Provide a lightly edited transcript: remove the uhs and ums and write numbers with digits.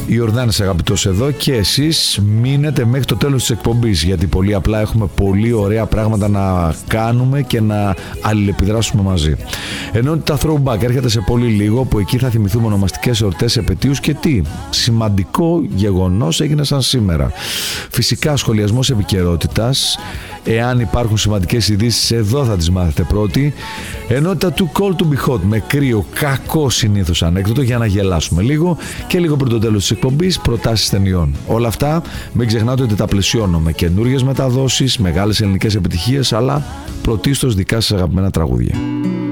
Ιορδάνης αγαπητός εδώ, και εσείς μείνετε μέχρι το τέλος της εκπομπής, γιατί πολύ απλά έχουμε πολύ ωραία πράγματα να κάνουμε και να αλληλεπιδράσουμε μαζί. Ενώ τα Throwback έρχεται σε πολύ λίγο, που εκεί θα θυμηθούμε ονομαστικές εορτές, επετείους και τι σημαντικό γεγονός έγινε σαν σήμερα. Φυσικά σχολιασμός επικαιρότητας. Εάν υπάρχουν σημαντικές ειδήσεις, εδώ θα τις μάθετε πρώτοι. Ενότητα του Cold to be hot, με κρύο, κακό συνήθως ανέκδοτο για να γελάσουμε λίγο, και λίγο πριν το τέλος της εκπομπής, προτάσεις ταινιών. Όλα αυτά μην ξεχνάτε ότι τα πλαισιώνω με καινούριες μεταδόσεις, μεγάλες ελληνικές επιτυχίες, αλλά πρωτίστως δικά σας αγαπημένα τραγούδια.